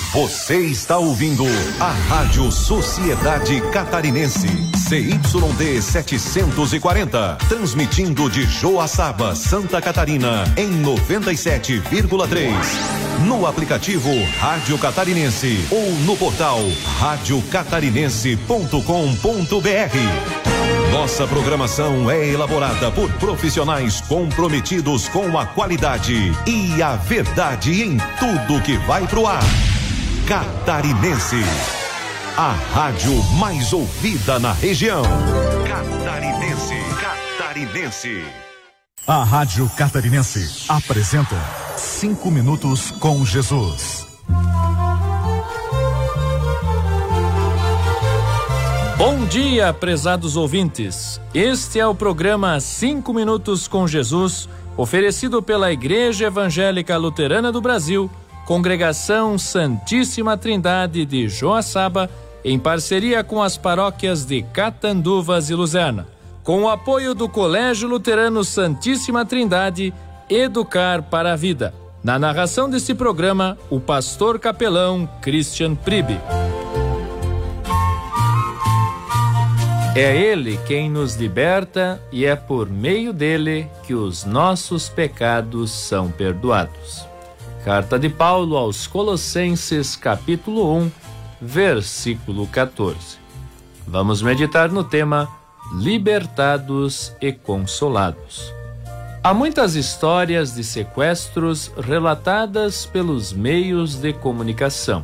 Você está ouvindo a Rádio Sociedade Catarinense, CYD 740, transmitindo de Joaçaba, Santa Catarina, em 97,3. No aplicativo Rádio Catarinense ou no portal radiocatarinense.com.br. Nossa programação é elaborada por profissionais comprometidos com a qualidade e a verdade em tudo que vai pro ar. Catarinense, a rádio mais ouvida na região. Catarinense. A Rádio Catarinense apresenta 5 minutos com Jesus. Bom dia, prezados ouvintes. Este é o programa 5 minutos com Jesus, oferecido pela Igreja Evangélica Luterana do Brasil, Congregação Santíssima Trindade de Joaçaba, em parceria com as paróquias de Catanduvas e Luzerna, com o apoio do Colégio Luterano Santíssima Trindade, Educar para a Vida. Na narração deste programa, o pastor capelão Christian Pribe. É Ele quem nos liberta e é por meio dele que os nossos pecados são perdoados. Carta de Paulo aos Colossenses, capítulo 1, versículo 14. Vamos meditar no tema Libertados e Consolados. Há muitas histórias de sequestros relatadas pelos meios de comunicação.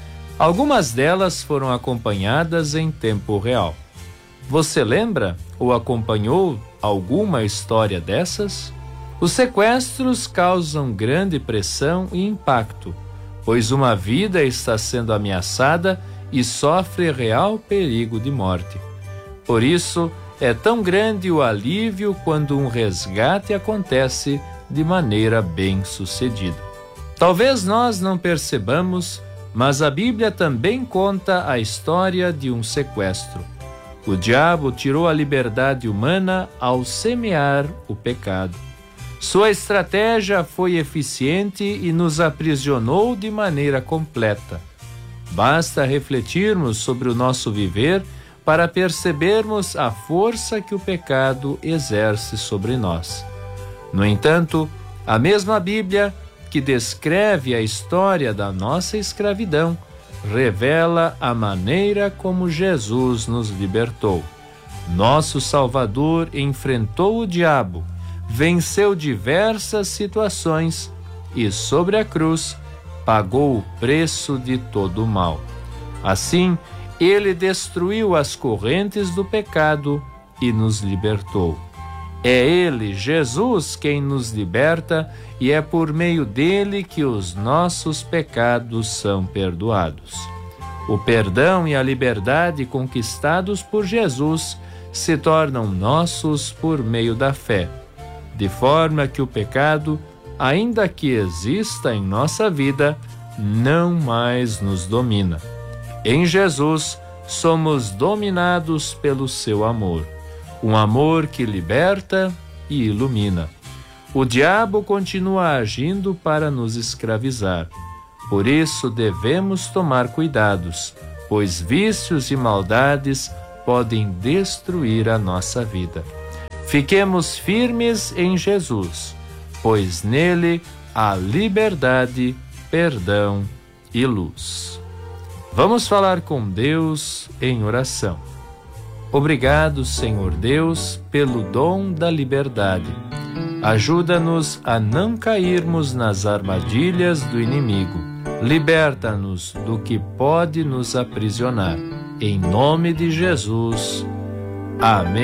Algumas delas foram acompanhadas em tempo real. Você lembra ou acompanhou alguma história dessas? Os sequestros causam grande pressão e impacto, pois uma vida está sendo ameaçada e sofre real perigo de morte. Por isso, é tão grande o alívio quando um resgate acontece de maneira bem-sucedida. Talvez nós não percebamos, mas a Bíblia também conta a história de um sequestro. O diabo tirou a liberdade humana ao semear o pecado. Sua estratégia foi eficiente e nos aprisionou de maneira completa. Basta refletirmos sobre o nosso viver para percebermos a força que o pecado exerce sobre nós. No entanto, a mesma Bíblia, que descreve a história da nossa escravidão, revela a maneira como Jesus nos libertou. Nosso Salvador enfrentou o diabo, venceu diversas situações e, sobre a cruz, pagou o preço de todo o mal. Assim, ele destruiu as correntes do pecado e nos libertou. É ele, Jesus, quem nos liberta e é por meio dele que os nossos pecados são perdoados. O perdão e a liberdade conquistados por Jesus se tornam nossos por meio da fé, de forma que o pecado, ainda que exista em nossa vida, não mais nos domina. Em Jesus, somos dominados pelo seu amor, um amor que liberta e ilumina. O diabo continua agindo para nos escravizar. Por isso, devemos tomar cuidados, pois vícios e maldades podem destruir a nossa vida. Fiquemos firmes em Jesus, pois nele há liberdade, perdão e luz. Vamos falar com Deus em oração. Obrigado, Senhor Deus, pelo dom da liberdade. Ajuda-nos a não cairmos nas armadilhas do inimigo. Liberta-nos do que pode nos aprisionar. Em nome de Jesus. Amém.